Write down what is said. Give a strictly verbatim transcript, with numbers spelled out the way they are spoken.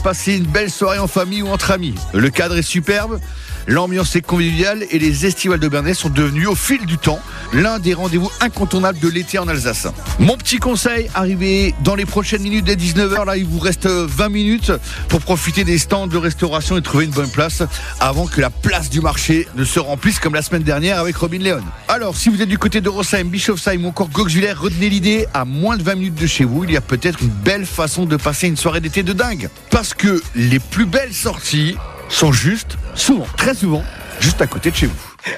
Passez une belle soirée en famille ou entre amis. Le cadre est superbe, l'ambiance est conviviale et les estivales de Bernay sont devenues au fil du temps l'un des rendez-vous incontournables de l'été en Alsace. Mon petit conseil, arrivé dans les prochaines minutes dès dix-neuf heures, là il vous reste vingt minutes pour profiter des stands de restauration et trouver une bonne place avant que la place du marché ne se remplisse comme la semaine dernière avec Robin Léon. Alors si vous êtes du côté de Rossheim, Bischofsheim ou encore Goxwiller, retenez l'idée, à moins de vingt minutes de chez vous, il y a peut-être une belle façon de passer une soirée d'été de dingue. Parce que les plus belles sorties sont juste, souvent, très souvent, juste à côté de chez vous.